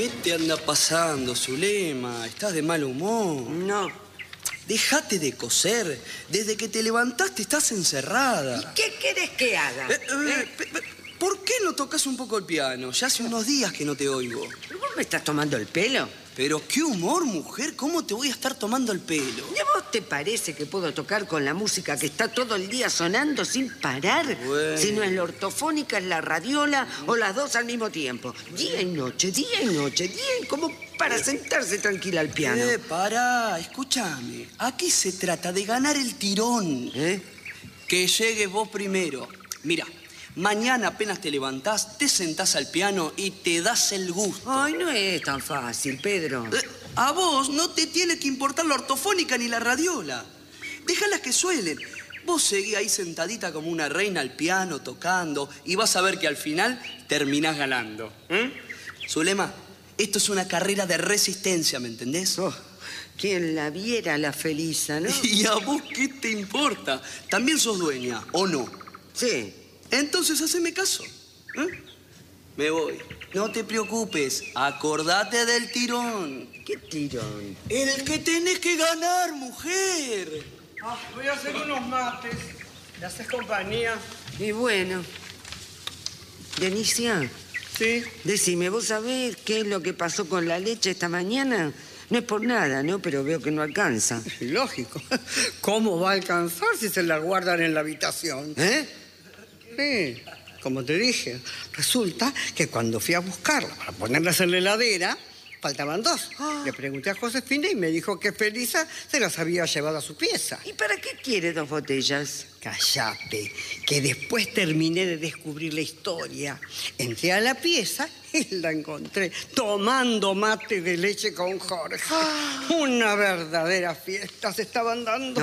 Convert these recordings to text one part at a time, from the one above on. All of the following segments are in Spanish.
¿Qué te anda pasando, Zulema? ¿Estás de mal humor? No. Déjate de coser. Desde que te levantaste estás encerrada. ¿Y qué querés que haga? ¿Por qué no tocas un poco el piano? Ya hace unos días que no te oigo. ¿Pero vos me estás tomando el pelo? Pero qué humor, mujer. ¿Cómo te voy a estar tomando el pelo? ¿Y a vos te parece que puedo tocar con la música que está todo el día sonando sin parar? Bueno. Si no es la ortofónica, es la radiola o las dos al mismo tiempo. Día y noche, día y noche, como para sentarse tranquila al piano. Pará, escúchame. Aquí se trata de ganar el tirón. Que llegues vos primero. Mira, mañana apenas te levantás, te sentás al piano y te das el gusto. Ay, no es tan fácil, Pedro. A vos no te tiene que importar la ortofónica ni la radiola. Déjalas que suelen. Vos seguí ahí sentadita como una reina al piano, tocando, y vas a ver que al final terminás ganando. Zulema, esto es una carrera de resistencia, ¿me entendés? Oh, quien la viera la Felisa, ¿no? ¿Y a vos qué te importa? ¿También sos dueña o no? Sí. Entonces haceme caso. Me voy. No te preocupes. Acordate del tirón. ¿Qué tirón? El que tenés que ganar, mujer. Voy a hacer unos mates. ¿Le haces compañía? Y bueno. Denicia, Sí. decime, ¿vos sabés qué es lo que pasó con la leche esta mañana? No es por nada, ¿no? Pero veo que no alcanza. Lógico. ¿Cómo va a alcanzar si se la guardan en la habitación? Sí, como te dije, resulta que cuando fui a buscarla para ponerlas en la heladera, faltaban dos. Le pregunté a Josefina y me dijo que Felisa se las había llevado a su pieza. ¿Y para qué quiere 2 botellas? Cállate, que después terminé de descubrir la historia. Entré a la pieza y la encontré tomando mate de leche con Jorge. Una verdadera fiesta se estaban dando.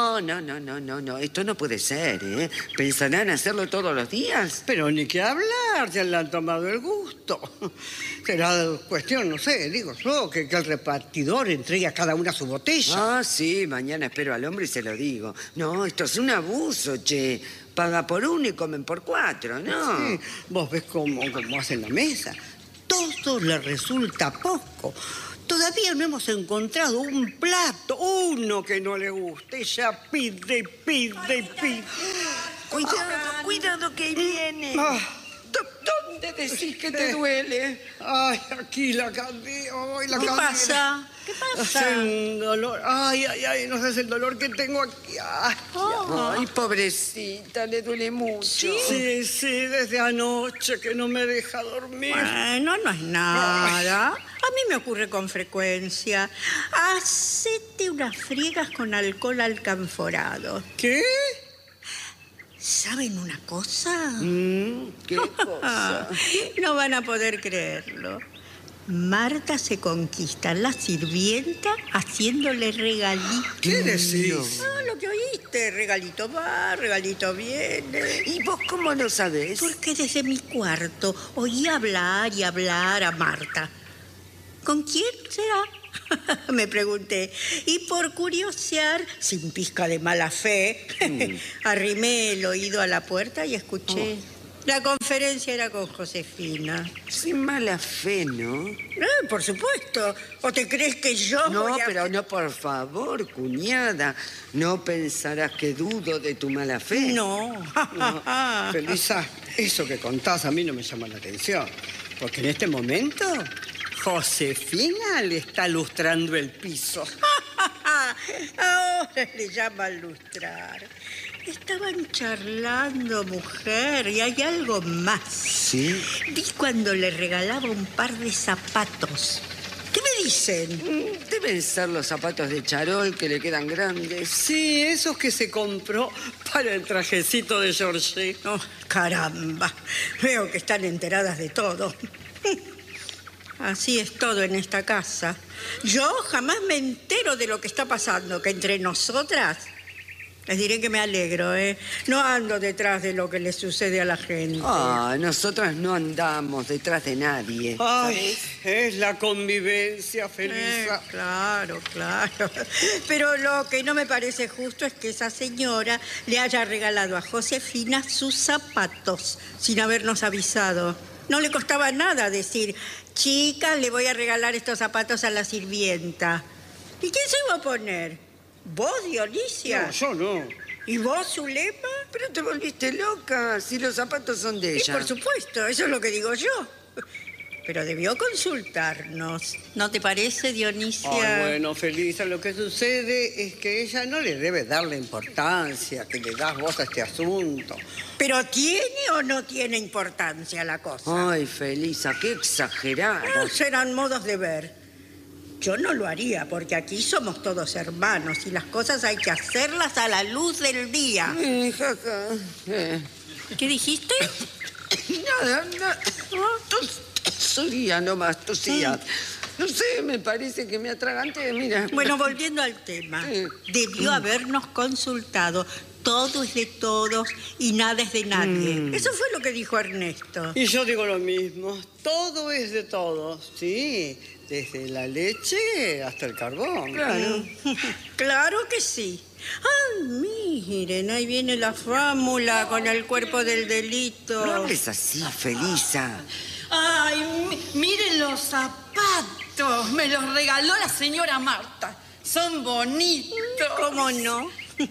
No. Esto no puede ser, ¿eh? ¿Pensarán hacerlo todos los días? Pero ni que hablar, ya le han tomado el gusto. Será cuestión, no sé, digo yo, que el repartidor entregue a cada una su botella. Ah, sí, mañana espero al hombre y se lo digo. No, esto es un abuso, che. Paga por uno y comen por 4, ¿no? Sí, vos ves cómo hacen la mesa. Todo le resulta poco. Todavía no hemos encontrado un plato, uno que no le guste. Ella pide. Cuidado que viene. ¿Dónde decís que te duele? Ay, aquí la candela. ¿Qué pasa? ¿Qué pasa? El dolor. Ay, no sé el dolor que tengo aquí. Ay, pobrecita, le duele mucho. Sí, desde anoche que no me deja dormir. Bueno, no es nada. A mí me ocurre con frecuencia. Hacete unas friegas con alcohol alcanforado. ¿Qué? ¿Saben una cosa? ¿Qué cosa? No van a poder creerlo. Marta se conquista la sirvienta haciéndole regalitos. ¿Qué decís? Ah, lo que oíste. Regalito va, regalito viene. ¿Y vos cómo lo sabés? Porque desde mi cuarto oí hablar y hablar a Marta. ¿Con quién será? Me pregunté. Y por curiosear, sin pizca de mala fe, arrimé el oído a la puerta y escuché. La conferencia era con Josefina. Sin mala fe, ¿no? Por supuesto. ¿O te crees que yo No, voy a... pero no, por favor, cuñada. No pensarás que dudo de tu mala fe. No. Felisa, eso que contás a mí no me llama la atención. Porque en este momento, Josefina le está lustrando el piso. Ahora le llaman lustrar. Estaban charlando, mujer, y hay algo más. ¿Sí? Vi cuando le regalaba un par de zapatos. ¿Qué me dicen? Deben ser los zapatos de charol que le quedan grandes. Sí, esos que se compró para el trajecito de Georgie. Oh, caramba. Veo que están enteradas de todo. Así es todo en esta casa. Yo jamás me entero de lo que está pasando, que entre nosotras... Les diré que me alegro, ¿eh? No ando detrás de lo que le sucede a la gente. Ah, nosotras no andamos detrás de nadie. Ay, es la convivencia, Felisa. Claro. Pero lo que no me parece justo es que esa señora le haya regalado a Josefina sus zapatos sin habernos avisado. No le costaba nada decir, chica, le voy a regalar estos zapatos a la sirvienta. ¿Y quién se iba a poner? ¿Vos, Dionisia? No, yo no. ¿Y vos, Zulema? Pero te volviste loca, si los zapatos son de Y ella. por supuesto, eso es lo que digo yo. Pero debió consultarnos. ¿No te parece, Dionisia? Ay, bueno, Felisa, lo que sucede es que ella no le debe dar la importancia que le das vos a este asunto. ¿Pero tiene o no tiene importancia la cosa? Ay, Felisa, qué exagerada. No, serán modos de ver. Yo no lo haría, porque aquí somos todos hermanos y las cosas hay que hacerlas a la luz del día. Jaja. ¿Qué dijiste? Nada. Tosía nomás, tosía. No sé, me parece que me atraganté, mira. Bueno, volviendo al tema. Debió habernos consultado. Todo es de todos y nada es de nadie. Eso fue lo que dijo Ernesto. Y yo digo lo mismo. Todo es de todos, sí. Desde la leche hasta el carbón. Claro. Claro que sí. Ah, miren, ahí viene la fámula con el cuerpo del delito. No hables así, Felisa. Ay, miren los zapatos. Me los regaló la señora Marta. Son bonitos. ¿Cómo no?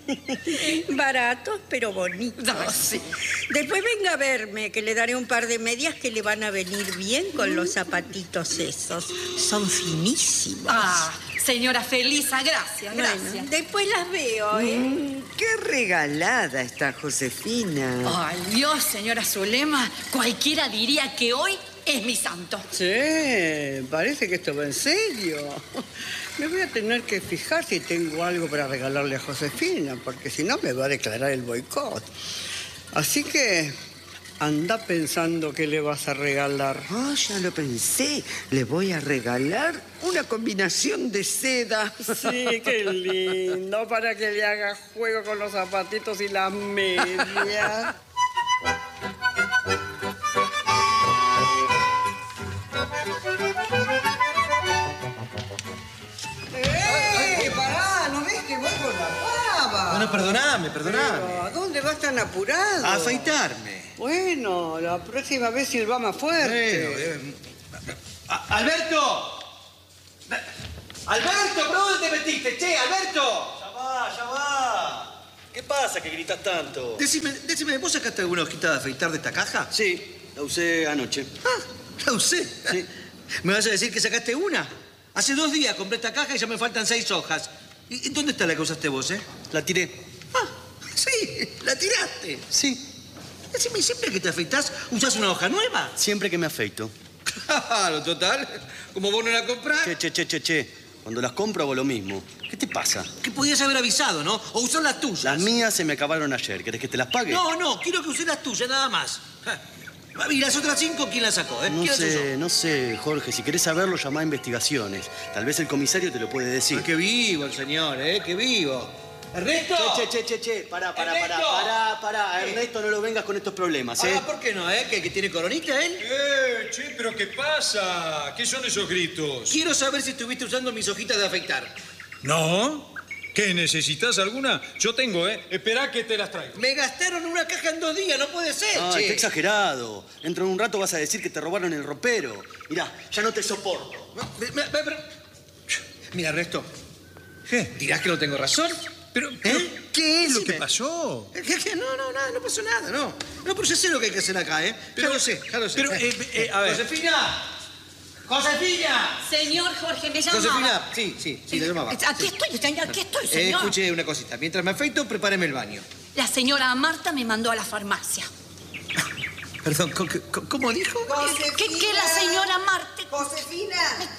Baratos, pero bonitos. Ah, sí. Después venga a verme, que le daré un par de medias que le van a venir bien con los zapatitos esos. Son finísimos. Ah, señora Felisa, gracias, Bueno, gracias. después las veo, ¿eh? Qué regalada está Josefina. Ay, Dios, señora Zulema, cualquiera diría que hoy es mi santo. Sí, parece que esto va en serio. Me voy a tener que fijar si tengo algo para regalarle a Josefina, porque si no me va a declarar el boicot. Así que anda pensando qué le vas a regalar. Oh, ya lo pensé. Le voy a regalar una combinación de seda. Sí, qué lindo, para que le haga juego con los zapatitos y las medias. ¡Pará! ¿No ves que voy con la pava? Bueno, perdoname. Pero, ¿a dónde vas tan apurado? A afeitarme. Bueno, la próxima vez silba más fuerte. ¡Alberto! ¡Alberto! ¿Por dónde te metiste? ¡Che, Alberto! Ya va. ¿Qué pasa que gritas tanto? Decime, ¿vos sacaste alguna hojita de afeitar de esta caja? Sí, la usé anoche. La usé. Sí. ¿Me vas a decir que sacaste una? Hace 2 días compré esta caja y ya me faltan 6 hojas. ¿Y dónde está la que usaste vos, La tiré. Ah, sí, la tiraste. Sí, Decime, ¿siempre que te afeitás usás una hoja nueva? siempre que me afeito. Claro, total. Como vos no la comprás. Che. Cuando las compro hago lo mismo. ¿Qué te pasa? Que podías haber avisado, ¿no? O usar las tuyas. Las mías se me acabaron ayer. ¿Querés que te las pague? No, quiero que uses las tuyas, nada más. ¿Y las otras 5 quién las sacó? No sé, Jorge. Si querés saberlo, llamá a investigaciones. Tal vez el comisario te lo puede decir. Qué vivo el señor, qué vivo. ¡Ernesto! Che. Pará. ¿Ernesto? Ernesto, no lo vengas con estos problemas, ¿Por qué no, ¿Que tiene coronita él? Che, ¿pero qué pasa? ¿Qué son esos gritos? Quiero saber si estuviste usando mis hojitas de afeitar. ¿No? ¿Qué, necesitas alguna? Yo tengo, Esperá que te las traigo. Me gastaron una caja en 2 días, no puede ser, Ay, che. qué exagerado. Dentro de un rato vas a decir que te robaron el ropero. Mirá, ya no te soporto. Mira, Ernesto, ¿Qué? ¿dirás que no tengo razón? Pero, ¿Qué es lo que pasó? No pasó nada, no. No, pero ya sé lo que hay que hacer acá, Ya lo sé. Pero, a ver. ¡Josefina! ¡Josefina! Señor Jorge, me llama. Josefina, sí, le llamaba. Aquí estoy, señor. Escuche una cosita. Mientras me afeito, prepáreme el baño. La señora Marta me mandó a la farmacia. Perdón, ¿cómo dijo? ¿Qué la señora Marta? Josefina.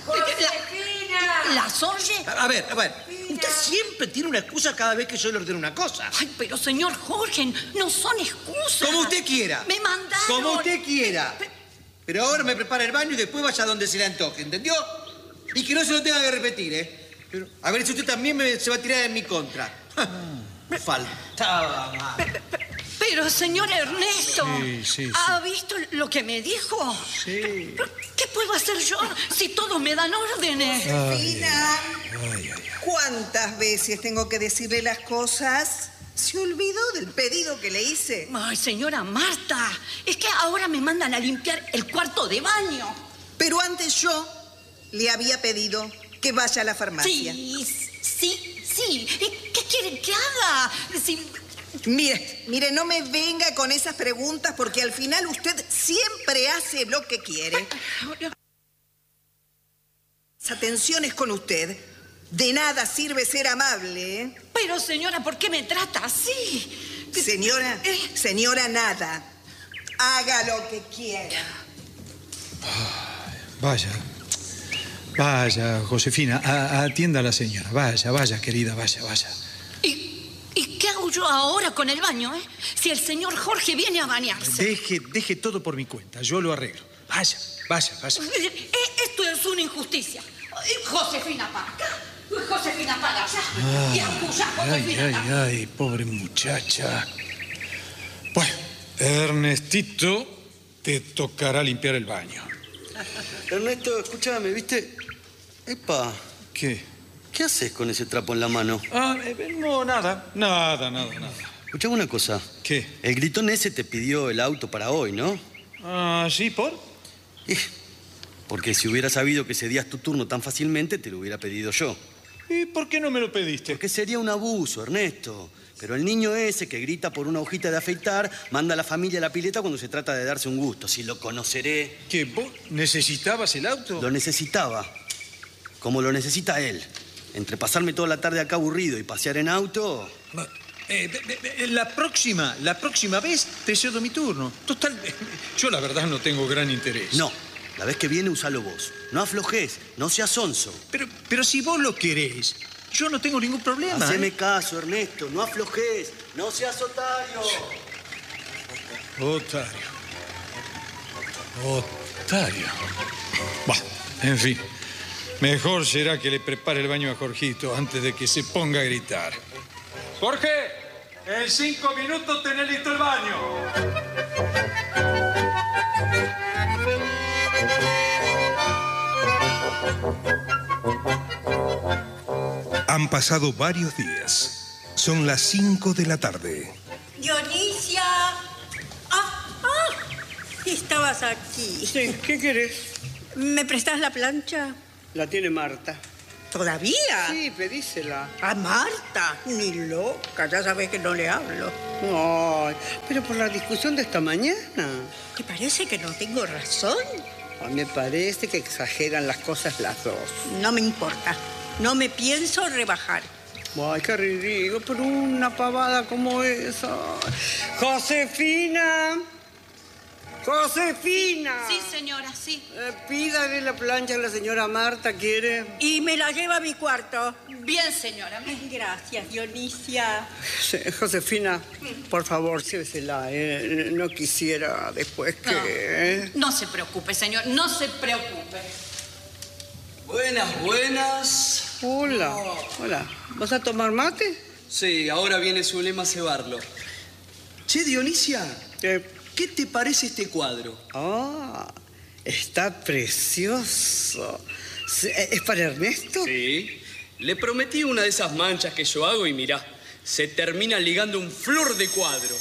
¿Las oye? A ver. Usted siempre tiene una excusa cada vez que yo le ordeno una cosa. Ay, pero señor Jorge, no son excusas. Como usted quiera. Me mandaron. Como usted quiera. Pero ahora me prepara el baño y después vaya donde se le antoje, ¿entendió? Y que no se lo tenga que repetir, Pero, a ver si usted también se va a tirar en mi contra. Me faltaba más. Pero, señor Ernesto, Sí. ¿ha visto lo que me dijo? Sí. ¿Qué puedo hacer yo si todos me dan órdenes? Josefina, ¿cuántas veces tengo que decirle las cosas? ¿Se olvidó del pedido que le hice? Ay, señora Marta, es que ahora me mandan a limpiar el cuarto de baño. Pero antes yo le había pedido que vaya a la farmacia. Sí. ¿Qué quieren que haga? Mire, no me venga con esas preguntas porque al final usted siempre hace lo que quiere. Las atenciones con usted. De nada sirve ser amable, ¿eh? Pero, señora, ¿por qué me trata así? Señora, nada. Haga lo que quiera. Vaya, Josefina, atienda a la señora. Vaya, querida, vaya. ¿Y qué hago yo ahora con el baño, si el señor Jorge viene a bañarse? Deje todo por mi cuenta, yo lo arreglo. Vaya. Esto es una injusticia. Josefina para acá, Josefina para allá. Y acusa Josefina. Ay, pobre muchacha. Bueno, Ernestito, te tocará limpiar el baño. Ernesto, escúchame, ¿viste? Epa. ¿Qué? ¿Qué haces con ese trapo en la mano? No, nada. Escuchame una cosa. ¿Qué? El gritón ese te pidió el auto para hoy, ¿no? ¿Sí? ¿Por? Porque si hubiera sabido que cedías tu turno tan fácilmente, te lo hubiera pedido yo. ¿Y por qué no me lo pediste? Porque sería un abuso, Ernesto. Pero el niño ese que grita por una hojita de afeitar manda a la familia a la pileta cuando se trata de darse un gusto. Si lo conoceré. ¿Qué? ¿Vos necesitabas el auto? Lo necesitaba. Como lo necesita él. Entre pasarme toda la tarde acá aburrido y pasear en auto... La próxima vez te cedo mi turno. Total, yo la verdad no tengo gran interés. No, la vez que viene usalo vos. No aflojes, no seas sonso. Pero si vos lo querés, yo no tengo ningún problema. Haceme caso, Ernesto, no aflojes, no seas otario. Otario. Bah, en fin. Mejor será que le prepare el baño a Jorgito antes de que se ponga a gritar. Jorge, en 5 minutos tenés listo el baño. Han pasado varios días. Son las 5 de la tarde. Dionisia. Estabas aquí. Sí, ¿qué querés? ¿Me prestás la plancha? La tiene Marta. ¿Todavía? Sí, pedísela. ¿A Marta? Ni loca, ya sabes que no le hablo. Ay, pero por la discusión de esta mañana. ¿Te parece que no tengo razón? Me parece que exageran las cosas las dos. No me importa. No me pienso rebajar. Ay, qué ridículo, por una pavada como esa. ¡Josefina! ¡Josefina! Sí, señora, sí. Pídale la plancha a la señora Marta, ¿quiere? Y me la lleva a mi cuarto. Bien, señora. Gracias, Dionisia. Sí, Josefina, por favor, llévesela. No quisiera después que... No se preocupe, señor, no se preocupe. Buenas. Hola. ¿Vas a tomar mate? Sí, ahora viene Zulema a cebarlo. Che, Dionisia, ¿qué te parece este cuadro? Está precioso. ¿Es para Ernesto? Sí. Le prometí una de esas manchas que yo hago y mirá, se termina ligando un flor de cuadro.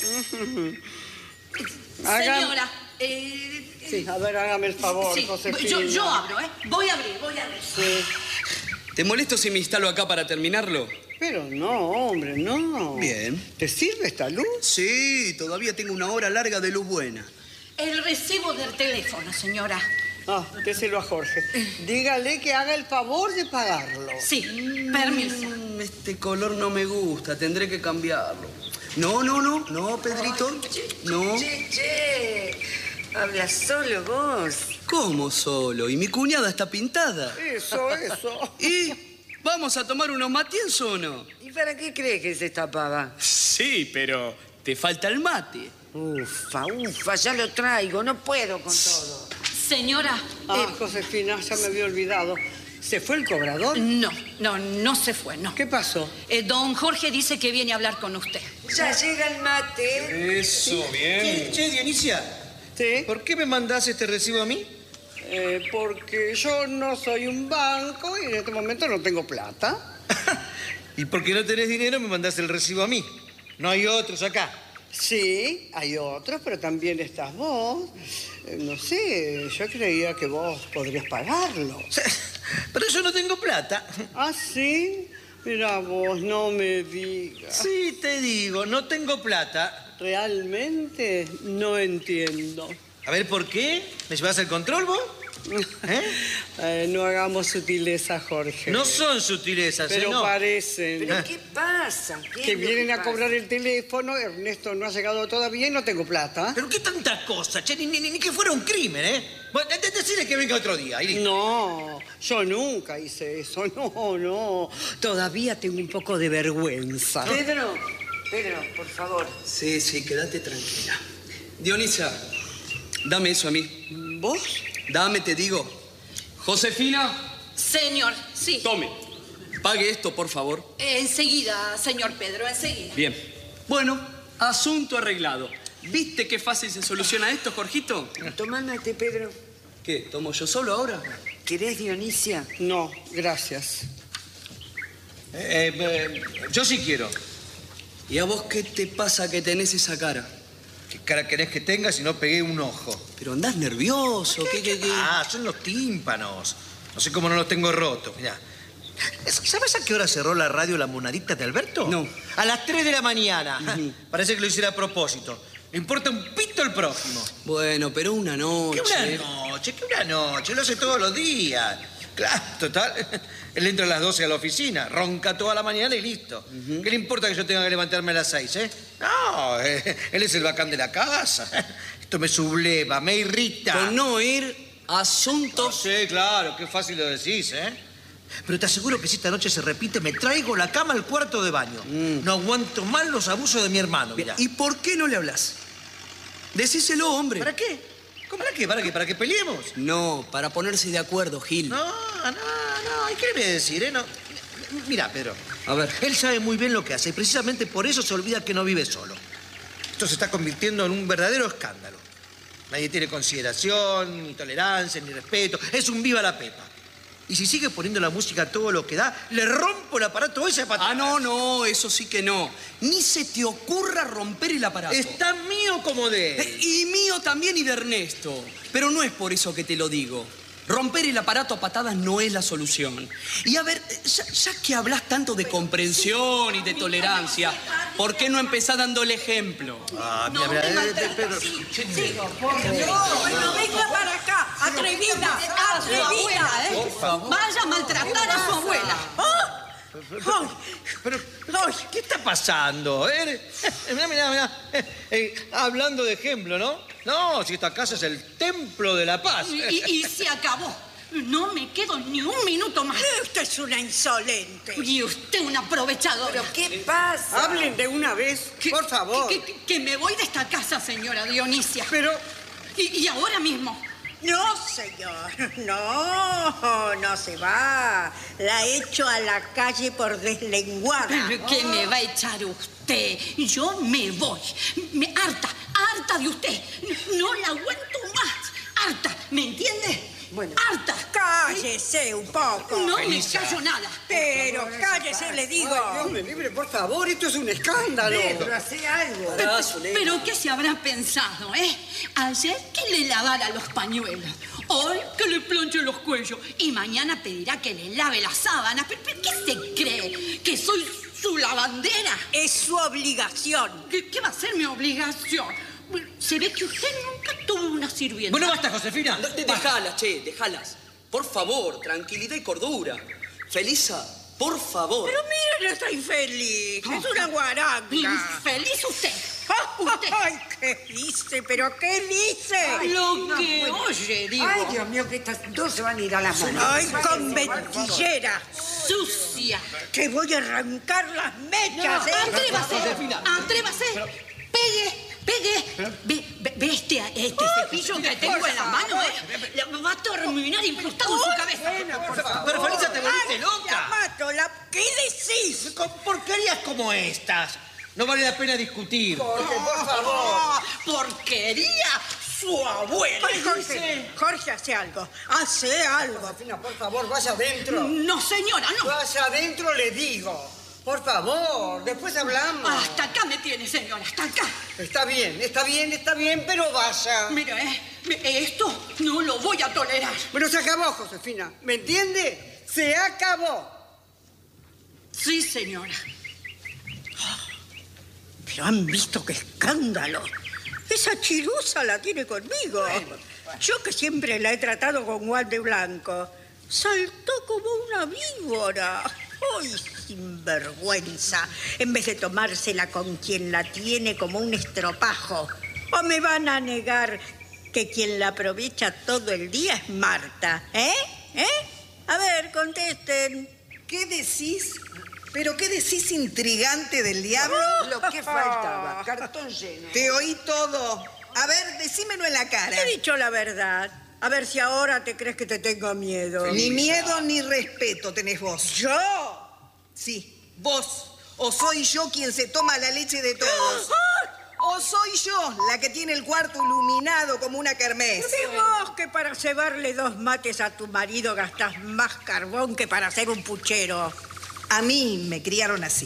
Señora, sí, a ver, hágame el favor, sí, Josefina. yo abro, Voy a abrir. Sí. ¿Te molesto si me instalo acá para terminarlo? Pero no, hombre, no. Bien. ¿Te sirve esta luz? Sí, todavía tengo una hora larga de luz buena. El recibo del teléfono, señora. Déselo a Jorge. Dígale que haga el favor de pagarlo. Sí, permiso. Este color no me gusta, tendré que cambiarlo. No, Pedrito, no. Che. Habla solo vos. ¿Cómo solo? ¿Y mi cuñada está pintada? Eso. ¿Y vamos a tomar unos matienzo o no? ¿Y para qué crees que se tapaba? Sí, pero te falta el mate. Ufa, ya lo traigo, no puedo con todo. Señora. Josefina, ya me había olvidado. ¿Se fue el cobrador? No se fue, no. ¿Qué pasó? Don Jorge dice que viene a hablar con usted. Ya llega el mate. Eso, bien. Che, Dionisia. ¿Sí? ¿Por qué me mandás este recibo a mí? Porque yo no soy un banco y en este momento no tengo plata. ¿Y porque no tenés dinero me mandás el recibo a mí? ¿No hay otros acá? Sí, hay otros, pero también estás vos. No sé, yo creía que vos podrías pagarlo. Pero yo no tengo plata. ¿Ah, sí? Mira vos, no me digas. Sí, te digo, no tengo plata. Realmente no entiendo. A ver, ¿por qué? ¿Me llevas el control vos? No hagamos sutilezas, Jorge. No son sutilezas, pero no. parecen. ¿Pero qué pasa? ¿Qué Que es lo vienen que a pasa? cobrar el teléfono, Ernesto no ha llegado todavía y no tengo plata. ¿Pero qué tanta cosa, che? Ni que fuera un crimen, ¿eh? Bueno, decirle que venga otro día. Y listo. No, yo nunca hice eso, no. Todavía tengo un poco de vergüenza. Pedro, por favor. Sí, quédate tranquila. Dionisia, dame eso a mí. ¿Vos? Dame, te digo. Josefina, Señor, sí. tome. Pague esto, por favor. Enseguida, señor Pedro, enseguida. Bien. Bueno, asunto arreglado. ¿Viste qué fácil se soluciona esto, Jorgito? Tománate, Pedro. ¿Qué? ¿Tomo yo solo ahora? ¿Querés, Dionisia? No, gracias. Yo sí quiero. ¿Y a vos qué te pasa que tenés esa cara? ¿Qué cara querés que tenga si no pegué un ojo? Pero andás nervioso, ¿qué? Ah, son los tímpanos. No sé cómo no los tengo rotos, mirá. ¿Sabes a qué hora cerró la radio La Monadita de Alberto? No. A las 3 de la mañana. Parece que lo hiciera a propósito. Le importa un pito el prójimo. Bueno, pero una noche. ¿Qué una noche? Lo hace todos los días. Claro, total. Él entra a las 12 a la oficina, ronca toda la mañana y listo. ¿Qué le importa que yo tenga que levantarme a las 6, No, él es el bacán de la casa. Esto me subleva, me irrita. Con no ir a asuntos... Sí, claro, qué fácil lo decís, Pero te aseguro que si esta noche se repite, me traigo la cama al cuarto de baño. No aguanto más los abusos de mi hermano, mira. ¿Y por qué no le hablas? Decíselo, hombre. ¿Para qué? ¿Para qué? ¿Para que peleemos? No, para ponerse de acuerdo, Gil. No. ¿Y qué le voy a decir, No. Mira, Pedro. A ver. Él sabe muy bien lo que hace y precisamente por eso se olvida que no vive solo. Esto se está convirtiendo en un verdadero escándalo. Nadie tiene consideración, ni tolerancia, ni respeto. Es un viva la pepa. Y si sigue poniendo la música a todo lo que da, le rompo el aparato ese para Ah, no, eso sí que no. Ni se te ocurra romper el aparato. Es tan mío como de él. Y mío también y de Ernesto. Pero no es por eso que te lo digo. Romper el aparato a patadas no es la solución. Y a ver, ya que hablas tanto de comprensión y de tolerancia, ¿por qué no empezás dándole ejemplo? No me maltrates. Pedro. Sigo, por Dios. Bueno, venga para acá. Atrevida, Vaya a maltratar a su abuela. Pero, ¿qué está pasando? Mirá. Hablando de ejemplo, ¿no? No, si esta casa es el templo de la paz. Y se acabó. No me quedo ni un minuto más. Usted es una insolente. Y usted un aprovechador. ¿Pero qué pasa? Hablen de una vez, por favor. Que me voy de esta casa, señora Dionisia. Pero... Y ahora mismo. No, señor. No se va. La echo a la calle por deslenguada. ¿Qué me va a echar usted? Yo me voy. Harta de usted. No la aguanto más. Harta, ¿me entiende? Bueno. Harta. Cállese un poco. No me callo nada. Pero cállese, le digo. Dios me libre, por favor, esto es un escándalo. Pedro, hace algo. Pero ¿qué se habrá pensado, Ayer que le lavara los pañuelos, hoy que le planche los cuellos y mañana pedirá que le lave las sábanas. ¿Pero qué se cree? ¿Que soy su lavandera? Es su obligación. ¿Qué va a ser mi obligación? Bueno, se ve que usted nunca tuvo una sirvienta. Bueno, basta, Josefina. Dejalas. Por favor, tranquilidad y cordura. Felisa, por favor. Pero miren, está infeliz. Es una guaranga. Infeliz usted. Ay, ¿qué dice? ¿Pero qué dice? Lo que oye, digo. Ay, Dios mío, que estas dos se van a ir a las manos. Ay, con mentillera. Sucia. Que voy a arrancar las mechas, Atrévase. Pegue. ¿Ve este cepillo que tengo en la mano, Va a terminar incrustado en su cabeza. Pero Felisa, te volviste loca. ¿Qué decís? Con porquerías como estas. No vale la pena discutir. Jorge, por favor. Porquería su abuela. Ay, Jorge, hace algo. Hace algo. Josefina, por favor, vaya adentro. No, señora, no. Vaya adentro, le digo. Por favor, después hablamos. Hasta acá me tiene, señora, hasta acá. Está bien, pero vaya. Mira, esto no lo voy a tolerar. Bueno, se acabó, Josefina. ¿Me entiende? Se acabó. Sí, señora. Pero han visto qué escándalo. Esa chirusa la tiene conmigo. Yo que siempre la he tratado con guante blanco. Saltó como una víbora. ¡Ay, sinvergüenza! En vez de tomársela con quien la tiene como un estropajo. ¿O me van a negar que quien la aprovecha todo el día es Marta? ¿Eh? A ver, contesten. ¿Qué decís? ¿Pero qué decís, intrigante del diablo? Lo que faltaba, cartón lleno. Te oí todo. A ver, decímelo en la cara. He dicho la verdad. A ver si ahora te crees que te tengo miedo. Ni miedo ni respeto tenés vos. ¿Yo? Sí, vos. O soy yo quien se toma la leche de todos. O soy yo la que tiene el cuarto iluminado como una kermés. ¿Y vos que para cebarle 2 mates a tu marido gastás más carbón que para hacer un puchero? A mí me criaron así.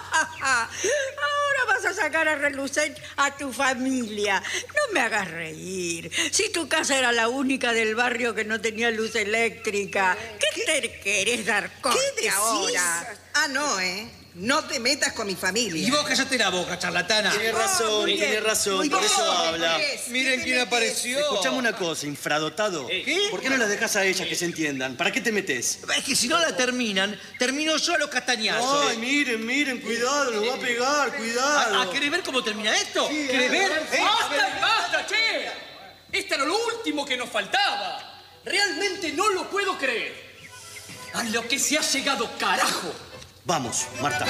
Ahora vas a sacar a relucir a tu familia. No me hagas reír. Si tu casa era la única del barrio que no tenía luz eléctrica, ¿qué te querés dar corte ¿Qué decís? ahora? Ah, no, No te metas con mi familia. Y vos cállate la boca, charlatana. Tiene razón, por eso habla. Miren quién apareció. Escuchame una cosa, infradotado. ¿Qué? ¿Por qué no las dejas a ellas que se entiendan? ¿Para qué te metes? Es que si no la terminan, termino yo a los castañazos. Ay, miren, cuidado, nos va a pegar, cuidado. ¿Querés ver cómo termina esto? ¿Querés ver? ¡Basta, che! Esto era lo último que nos faltaba. Realmente no lo puedo creer. A lo que se ha llegado, carajo. Vamos, Marta.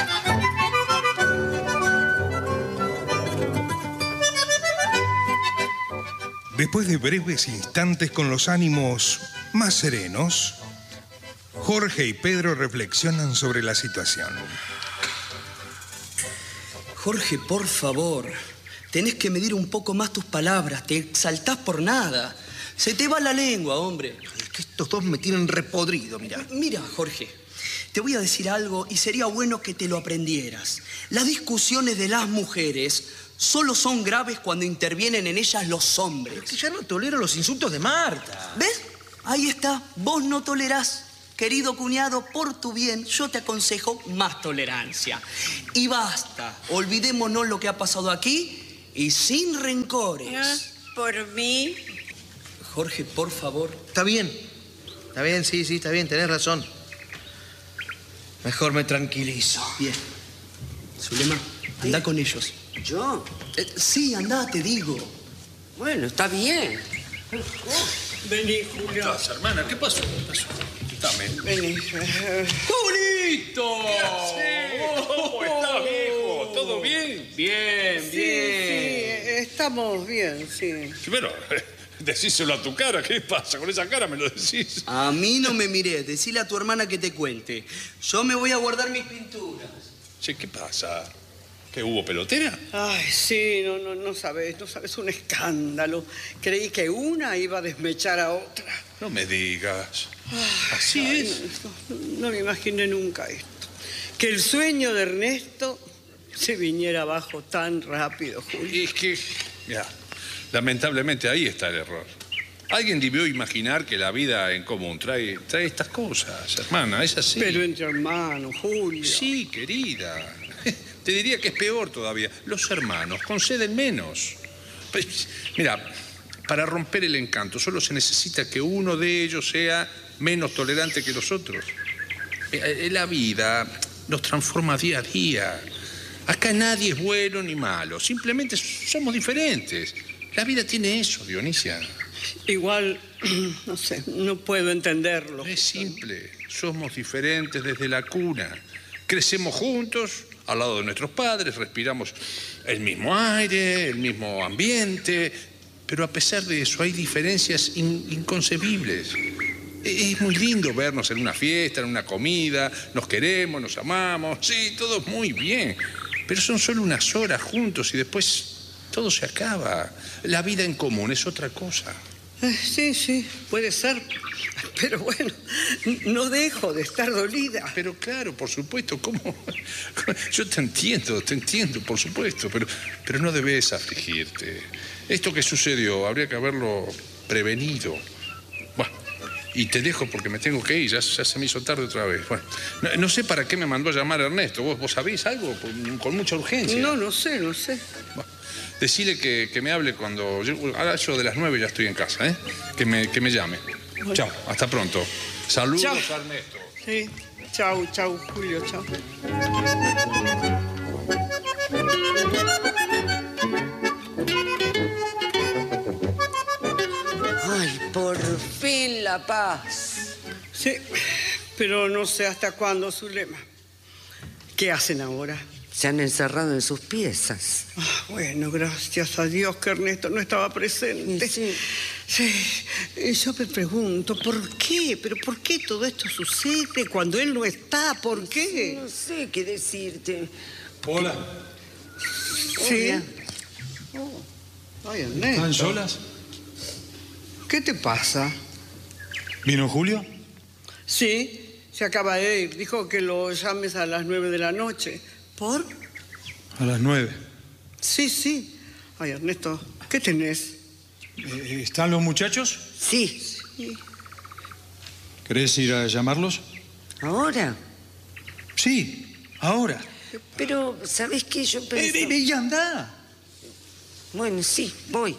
Después de breves instantes con los ánimos más serenos, Jorge y Pedro reflexionan sobre la situación. Jorge, por favor, tenés que medir un poco más tus palabras. Te exaltás por nada. Se te va la lengua, hombre. Es que estos dos me tienen repodrido, mirá. Mira, Jorge, te voy a decir algo y sería bueno que te lo aprendieras. Las discusiones de las mujeres solo son graves cuando intervienen en ellas los hombres. Es que ya no tolero los insultos de Marta. ¿Ves? Ahí está. Vos no tolerás. Querido cuñado, por tu bien, yo te aconsejo más tolerancia. Y basta. Olvidémonos lo que ha pasado aquí y sin rencores. Por mí. Jorge, por favor. Está bien, sí, está bien, tenés razón. Mejor me tranquilizo. Bien. Zulema, anda con ellos. ¿Yo? Sí, anda, te digo. Bueno, está bien. Vení, Julio. Hermana, ¿qué pasó? Dame. Vení. ¡Julito! ¿Cómo está, viejo? ¿Todo bien? Bien, Sí, estamos bien, sí. Pero, decíselo a tu cara. ¿Qué pasa? Con esa cara me lo decís. A mí no me mires. Decile a tu hermana que te cuente. Yo me voy a guardar mis pinturas. Che, ¿qué pasa? ¿Qué hubo pelotera? Ay, sí, no sabes, un escándalo. Creí que una iba a desmechar a otra. No me digas. Así es. No me imaginé nunca esto. Que el sueño de Ernesto se viniera abajo tan rápido, Julio. Y es que, mira, lamentablemente ahí está el error. Alguien debió imaginar que la vida en común trae estas cosas, hermana, es así. Pero entre hermanos, Julio. Sí, querida. Te diría que es peor todavía. Los hermanos conceden menos. Pues, mira, para romper el encanto solo se necesita que uno de ellos sea menos tolerante que los otros. La vida nos transforma día a día. Acá nadie es bueno ni malo. Simplemente somos diferentes. La vida tiene eso, Dionisia. Igual, no sé, no puedo entenderlo. Es simple. Somos diferentes desde la cuna. Crecemos juntos, al lado de nuestros padres, respiramos el mismo aire, el mismo ambiente, pero a pesar de eso hay diferencias inconcebibles. Es muy lindo vernos en una fiesta, en una comida, nos queremos, nos amamos, sí, todo muy bien, pero son solo unas horas juntos y después todo se acaba. La vida en común es otra cosa. Sí, puede ser. Pero bueno, no dejo de estar dolida. Pero claro, por supuesto, ¿cómo? Yo te entiendo, por supuesto, pero no debes afligirte. Esto que sucedió, habría que haberlo prevenido. Bueno, y te dejo porque me tengo que ir, ya se me hizo tarde otra vez. Bueno, no sé para qué me mandó a llamar Ernesto. ¿Vos sabés algo con mucha urgencia? No sé. Bueno, decile que me hable cuando... Ahora yo de las 9 ya estoy en casa, ¿eh? Que me llame. Bueno. Chao, hasta pronto. Saludos, chao. A Ernesto. Sí, chao, Julio, chao. Ay, por fin la paz. Sí, pero no sé hasta cuándo, Zulema. ¿Qué hacen ahora? Se han encerrado en sus piezas. Bueno, gracias a Dios que Ernesto no estaba presente. Sí, yo me pregunto, ¿por qué? ¿Pero por qué todo esto sucede cuando él no está? ¿Por qué? No sé qué decirte. Hola. Sí. Oh. Ay, Ernesto. ¿Están solas? ¿Qué te pasa? ¿Vino Julio? Sí, se acaba de ir. Dijo que lo llames a las 9 de la noche. ¿Por? A las 9. Sí. Ay, Ernesto, ¿qué tenés? ¿Están los muchachos? Sí. ¿Querés ir a llamarlos? ¿Ahora? Sí, ahora. Pero, ¿sabés qué? Yo pensé... Ve y anda. Bueno, sí, voy.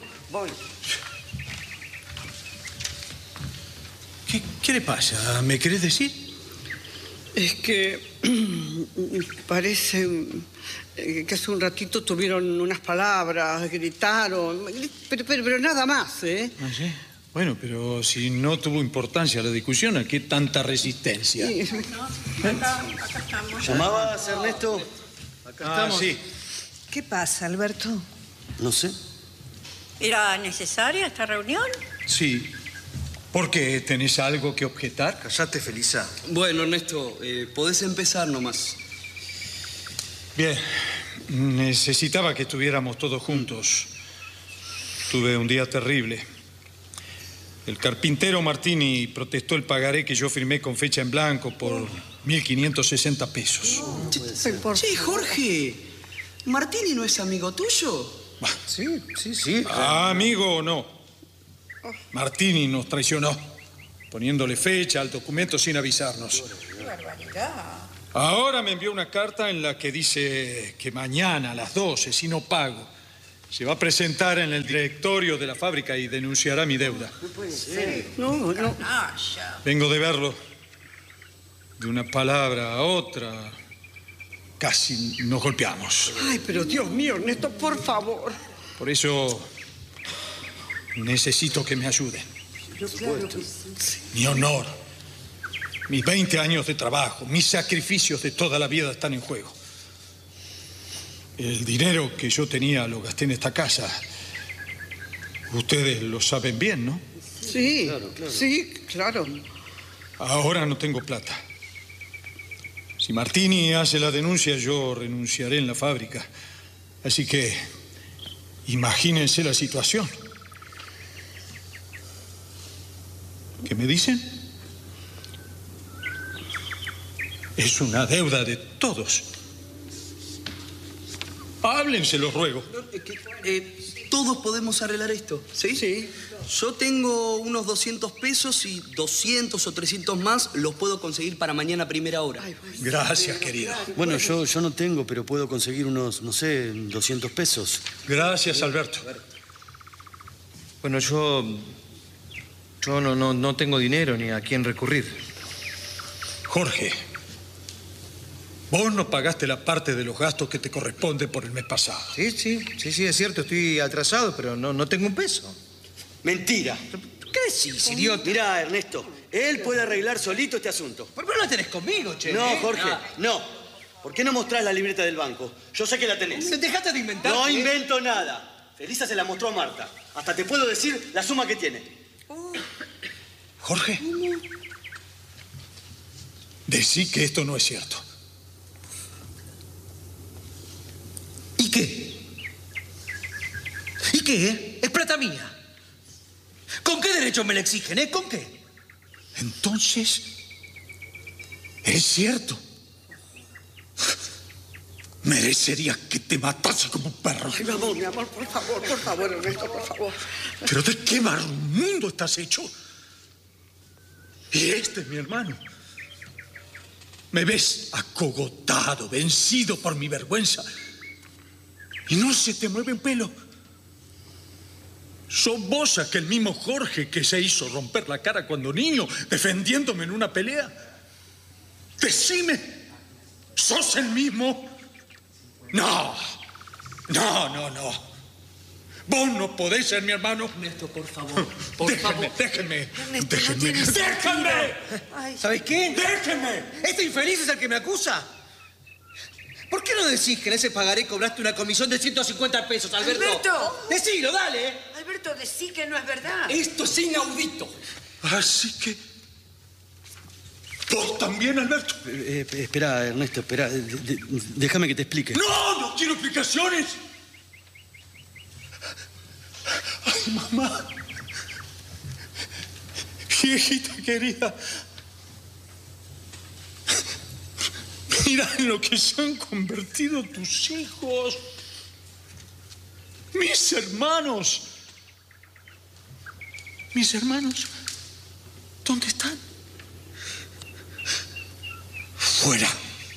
¿Qué le pasa? ¿Me querés decir? Es que parece que hace un ratito tuvieron unas palabras, gritaron, pero nada más, ¿eh? ¿Ah, sí? Bueno, pero si no tuvo importancia la discusión, ¿a qué tanta resistencia? Sí. Acá estamos. ¿Llamabas, Ernesto? Acá estamos. Sí. ¿Qué pasa, Alberto? No sé. ¿Era necesaria esta reunión? Sí. ¿Por qué? ¿Tenés algo que objetar? Callate, Felisa. Bueno, Ernesto, podés empezar nomás. Bien. Necesitaba que estuviéramos todos juntos. Tuve un día terrible. El carpintero Martini protestó el pagaré que yo firmé con fecha en blanco por 1.560 pesos. Che, Jorge, ¿Martini no es amigo tuyo? Sí. Amigo o no. Martini nos traicionó, poniéndole fecha al documento sin avisarnos. ¡Qué barbaridad! Ahora me envió una carta en la que dice que mañana a las 12, si no pago, se va a presentar en el directorio de la fábrica y denunciará mi deuda. No puede ser. No. Vengo de verlo. De una palabra a otra, casi nos golpeamos. Ay, pero Dios mío, Ernesto, por favor. Por eso necesito que me ayuden. Pero claro que sí. Mi honor, mis 20 años de trabajo, mis sacrificios de toda la vida están en juego. El dinero que yo tenía lo gasté en esta casa. Ustedes lo saben bien, ¿no? Sí, claro. Ahora no tengo plata. Si Martini hace la denuncia, yo renunciaré en la fábrica. Así que imagínense la situación. ¿Qué me dicen? Es una deuda de todos. Háblense, los ruego. Todos podemos arreglar esto, ¿sí? Sí. Yo tengo unos 200 pesos y 200 o 300 más los puedo conseguir para mañana a primera hora. Gracias, querido. Bueno, yo no tengo, pero puedo conseguir unos, no sé, 200 pesos. Gracias, Alberto. Bueno, yo no tengo dinero ni a quién recurrir. Jorge, vos no pagaste la parte de los gastos que te corresponde por el mes pasado. Sí, es cierto, estoy atrasado, pero no tengo un peso. Mentira. ¿Qué decís, idiota? Mirá, Ernesto, él puede arreglar solito este asunto. ¿Por qué no la tenés conmigo, che? No, Jorge, no. ¿Por qué no mostrás la libreta del banco? Yo sé que la tenés. Dejate de inventar. No invento nada. Felisa se la mostró a Marta. Hasta te puedo decir la suma que tiene. Jorge, decí que esto no es cierto. ¿Y qué? ¿Y qué? Es plata mía. ¿Con qué derecho me la exigen, ¿Con qué? Entonces, es cierto. Merecería que te matase como un perro. Ay, mi amor, por favor, Ernesto, por favor. ¿Pero de qué mundo estás hecho? Y este es mi hermano. Me ves acogotado, vencido por mi vergüenza. Y no se te mueve un pelo. ¿Sos vos aquel mismo Jorge que se hizo romper la cara cuando niño, defendiéndome en una pelea? Decime, ¿sos el mismo? No. Vos no podés ser mi hermano. Ernesto, por favor, por favor. Déjenme. ¿Sabes qué? ¡Déjenme! Este infeliz es el que me acusa. ¿Por qué no decís que en ese pagaré cobraste una comisión de 150 pesos, Alberto? ¡Alberto! Decilo, dale. Alberto, decí que no es verdad. Esto es inaudito. Así que... ¿Vos también, Alberto? Espera, Ernesto, espera. Déjame que te explique. ¡No quiero explicaciones! ¡Ay, mamá! Viejita querida. Mira en lo que se han convertido tus hijos. Mis hermanos. ¿Mis hermanos? ¿Dónde están? Fuera.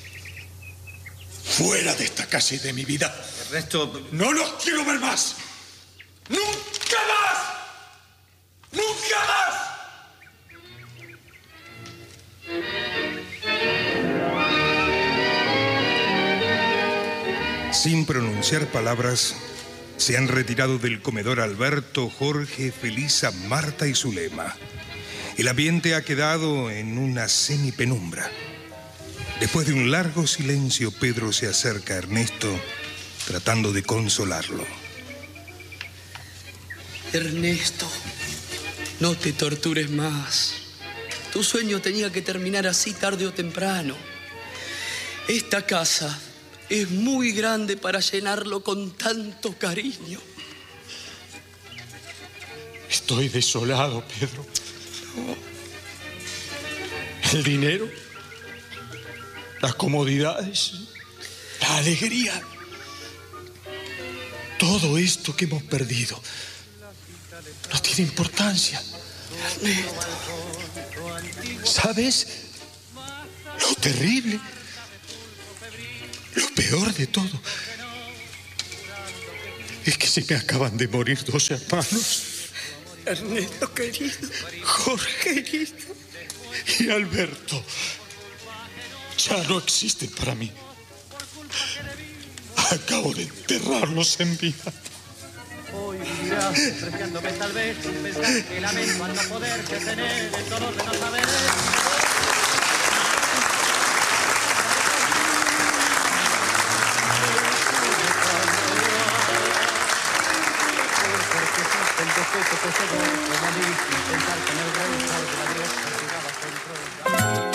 Fuera de esta casa y de mi vida. Ernesto... ¡No los quiero ver más! ¡Nunca más! ¡Nunca más! Sin pronunciar palabras, se han retirado del comedor Alberto, Jorge, Felisa, Marta y Zulema. El ambiente ha quedado en una semipenumbra. Después de un largo silencio, Pedro se acerca a Ernesto, tratando de consolarlo. Ernesto, no te tortures más. Tu sueño tenía que terminar así tarde o temprano. Esta casa es muy grande para llenarlo con tanto cariño. Estoy desolado, Pedro. El dinero, las comodidades, la alegría, todo esto que hemos perdido no tiene importancia. Ernesto. ¿Sabes lo terrible? Lo peor de todo es que se me acaban de morir 2 hermanos. Ernesto, querido. Jorge, querido. Y Alberto. Ya no existen para mí. Acabo de enterrarlos en vida. Hoy vivirás despreciándome tal vez sin pensar que lamento al no poder tener el dolor de no saber. El defecto que se ve como a mí sin pensar que en el rey de la diosa jugaba control.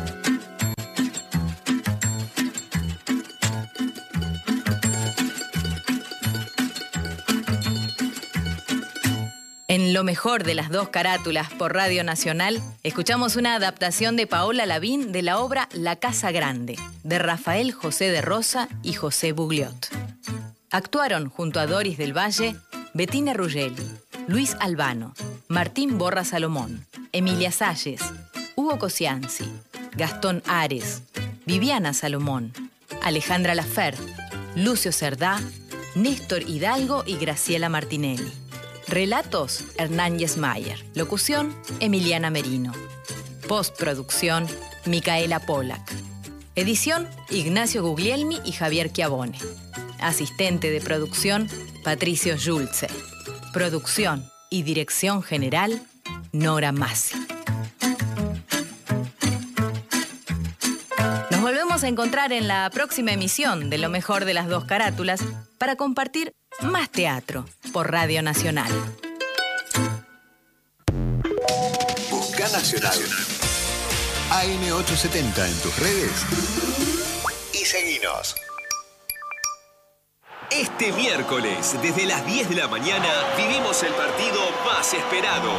En Lo mejor de las 2 carátulas por Radio Nacional, escuchamos una adaptación de Paola Lavín de la obra La Casa Grande, de Rafael José de Rosa y José Bugliot. Actuaron junto a Doris del Valle, Bettina Ruggelli, Luis Albano, Martín Borra Salomón, Emilia Salles, Hugo Cosianzi, Gastón Ares, Viviana Salomón, Alejandra Lafert, Lucio Cerdá, Néstor Hidalgo y Graciela Martinelli. Relatos, Hernán Yesmayer. Locución, Emiliana Merino. Postproducción, Micaela Pollack. Edición, Ignacio Guglielmi y Javier Chiavone. Asistente de producción, Patricio Schulze. Producción y dirección general, Nora Massi. Nos volvemos a encontrar en la próxima emisión de Lo mejor de las 2 carátulas para compartir más teatro por Radio Nacional. Busca Nacional. AM870 en tus redes y seguinos. Este miércoles, desde las 10 de la mañana, vivimos el partido más esperado.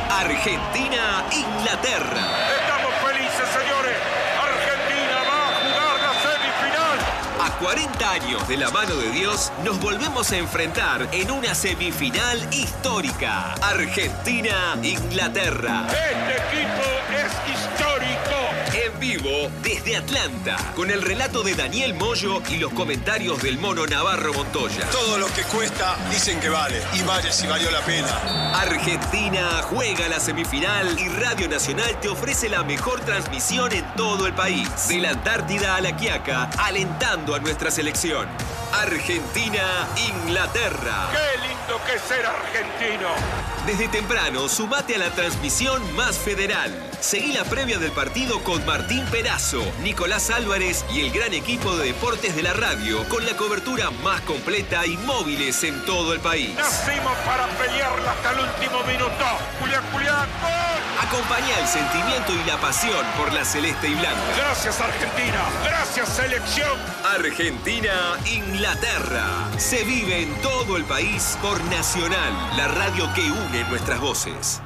Argentina-Inglaterra. Estamos felices, señores. Argentina va a jugar la semifinal. A 40 años de la mano de Dios, nos volvemos a enfrentar en una semifinal histórica. Argentina-Inglaterra. Este equipo es histórico. En vivo desde Atlanta, con el relato de Daniel Moyo y los comentarios del Mono Navarro Montoya. Todo lo que cuesta dicen que vale, y vaya si valió la pena. Argentina juega la semifinal y Radio Nacional te ofrece la mejor transmisión en todo el país. De la Antártida a La Quiaca, alentando a nuestra selección. Argentina-Inglaterra. ¡Qué lindo que es ser argentino! Desde temprano, sumate a la transmisión más federal. Seguí la previa del partido con Martín Perazo, Nicolás Álvarez y el gran equipo de deportes de la radio, con la cobertura más completa y móviles en todo el país. Nacimos para pelearla hasta el último minuto. Julián, ¡gol! Acompañá el sentimiento y la pasión por la celeste y blanca. Gracias, Argentina. Gracias, selección. Argentina-Inglaterra. Se vive en todo el país por Nacional, la radio que une nuestras voces.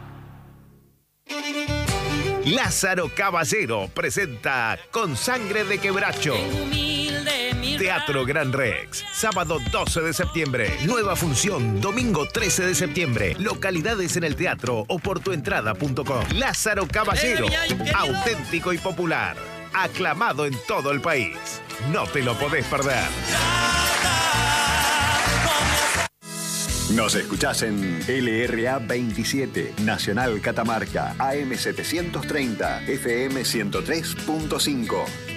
Lázaro Caballero presenta Con Sangre de Quebracho. Teatro Gran Rex, sábado 12 de septiembre. Nueva función, domingo 13 de septiembre. Localidades en el teatro o por tuentrada.com. Lázaro Caballero, auténtico y popular. Aclamado en todo el país. No te lo podés perder. Nos escuchás en LRA 27, Nacional Catamarca, AM 730, FM 103.5.